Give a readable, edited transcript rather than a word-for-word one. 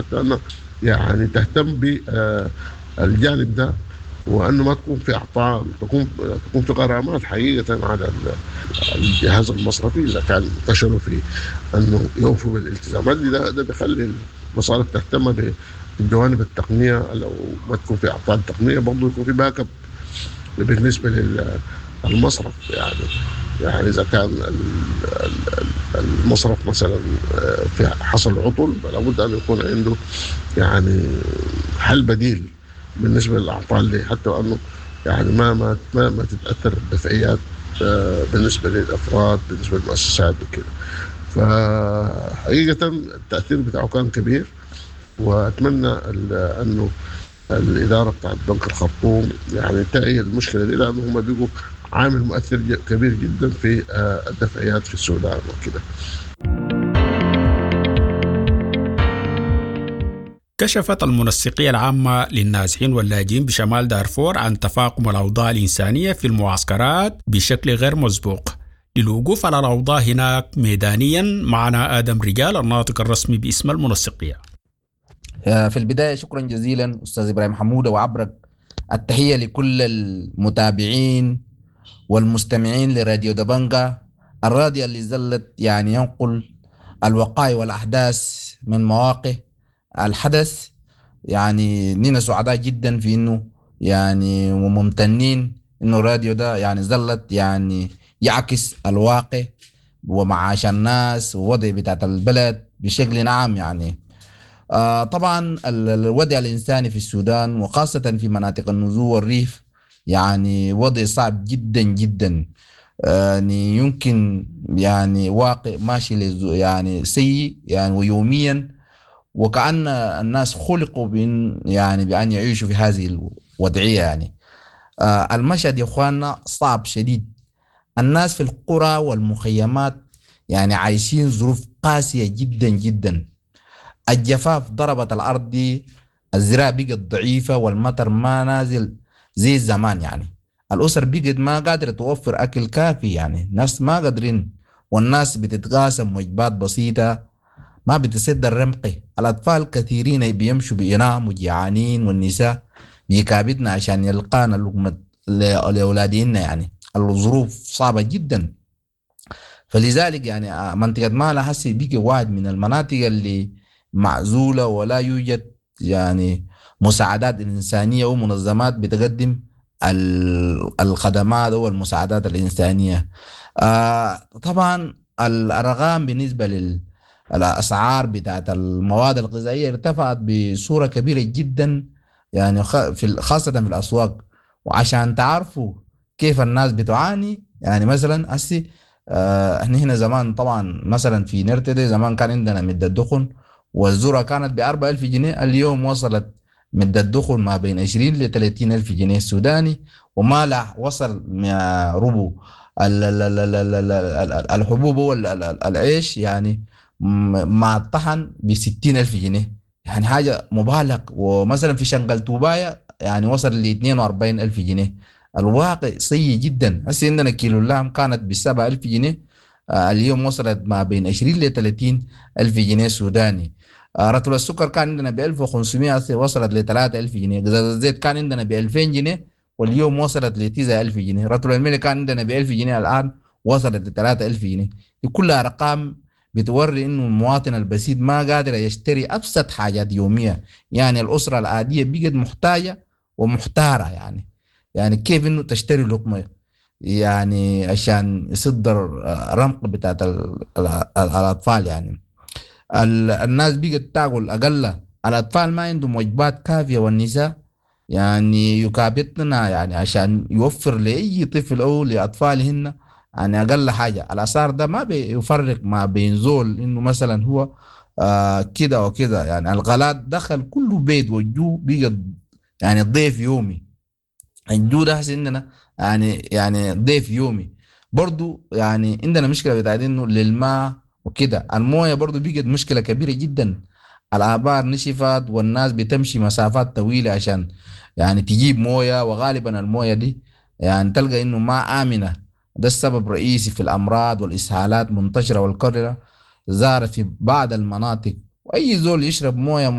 حتى أنه يعني تهتم بالجانب ده، وأنه ما تكون في أعطال، تكون في غرامات حقيقة على الجهاز المصرفي إذا كان فشلوا في أنه يوفوا بالالتزامات دي. ده بيخلي المصارف تهتم بالجوانب التقنية، لو ما تكون في أعطال تقنية برضه يكون في باك اب بالنسبة للمصرف. يعني إذا كان المصرف مثلا في حصل عطل، لابد أن يكون عنده يعني حل بديل بالنسبة للأعطال دي، حتى أنه يعني ما تتأثر الدفعيات بالنسبة للأفراد، بالنسبة للمؤسسات وكده. فحقيقة التأثير بتاعه كان كبير، وأتمنى أنه الإدارة بتاعت بنك الخرطوم يعني تعي المشكلة دي، لأنه هم بيقوا عامل مؤثر كبير جدا في الدفعيات في السودان وكده. كشفت المنسقية العامة للنازحين واللاجئين بشمال دارفور عن تفاقم الأوضاع الإنسانية في المعسكرات بشكل غير مسبوق. للوقوف على الأوضاع هناك ميدانيا معنا آدم رجال الناطق الرسمي باسم المنسقية. في البداية شكرا جزيلا أستاذ إبراهيم حمودة، وعبرك التحية لكل المتابعين والمستمعين لراديو دبنجة، الراديو اللي زلت يعني ينقل الوقائع والأحداث من مواقع الحدث. يعني نحن سعداء جدا في إنه يعني وممتنين إنه الراديو ده يعني زلت يعني يعكس الواقع ومعاش الناس ووضع بتاعت البلد بشكل عام. يعني طبعا الوضع الإنساني في السودان وخاصة في مناطق النزوع والريف يعني وضع صعب جدا جدا. يعني يمكن يعني واقع ماشي يعني سيء يعني ويوميا، وكأن الناس خلقوا بأن يعيشوا في هذه الوضعية. يعني المشهد يا اخواننا صعب شديد. الناس في القرى والمخيمات يعني عايشين ظروف قاسية جدا جدا. الجفاف ضربت الأرض دي، الزراعة بقت ضعيفة والمطر ما نازل زي زمان. يعني الأسر بقت ما قادرة توفر أكل كافي، يعني ناس ما قادرين، والناس بتتقاسم وجبات بسيطة ما بتسد الرمق. الأطفال كثيرين بيمشوا بيناموا جيعانين، والنساء بيكابدنا عشان يلقانا لقمة لأولادهن. يعني الظروف صعبة جدا. فلذلك يعني منطقة مالا حسي بيجي واحد من المناطق اللي معزولة ولا يوجد يعني مساعدات إنسانية ومنظمات بتقدم الخدمات والمساعدات الإنسانية. طبعا الأرقام بالنسبة للأسعار بتاعت المواد الغذائية ارتفعت بصورة كبيرة جدا، يعني خاصة في الأسواق. وعشان تعرفوا كيف الناس بتعاني، يعني مثلا هسي احنا هنا زمان طبعا مثلا في نرتدي زمان كان عندنا مدة دخن والذرة كانت ب4000 جنيه، اليوم وصلت مدة الدخل ما بين 20 ل 30 ألف جنيه سوداني، وما وصل ربو الحبوب والعيش يعني مع الطحن ب60 ألف جنيه، يعني حاجة مبالغ. ومثلا في شنقل توباية يعني وصل ل 42 ألف جنيه. الواقع سيء جدا. هسه عندنا كيلو اللحم كانت ب7 ألف جنيه، اليوم وصلت ما بين 20 ل 30 ألف جنيه سوداني. رطل السكر كان عندنا ب 1500 وصلت ل 3000 جنيه. قزاز الزيت كان عندنا ب 2000 جنيه واليوم وصلت ل 9000 جنيه. رطل الملح كان عندنا ب 1000 جنيه الآن وصلت ل 3000 جنيه. دي كلها أرقام بتوري إنه المواطن البسيط ما قادر يشتري أبسط حاجات يومية. يعني الأسرة العادية بقت محتاجة ومحتارة. يعني كيف إنه تشتري لقمة يعني عشان يصدر رمق بتاعت الأطفال. يعني الناس بقت تاكل أقل، الأطفال ما عندهم وجبات كافية، والنساء يعني يكابدنا يعني عشان يوفر لأي طفل أو لأطفالهن يعني أقل حاجة. الأسعار ده ما بيفرق ما بين زول إنه مثلا هو كده أو كده. يعني الغلاء دخل كله بيت، والجو بقى يعني ضيف يومي. الجو ده عندنا يعني ضيف يومي. برضو يعني عندنا مشكلة بتاعت إنه للماء وكده، المويه برضو بقت مشكلة كبيرة جدا. الآبار نشفت والناس بتمشي مسافات طويلة عشان يعني تجيب مويه، وغالبا المويه دي يعني تلقى إنه ما آمنة. ده السبب الرئيسي في الأمراض والإسهالات منتشرة، والكوليرا ظهرت في بعض المناطق. وأي زول يشرب مويه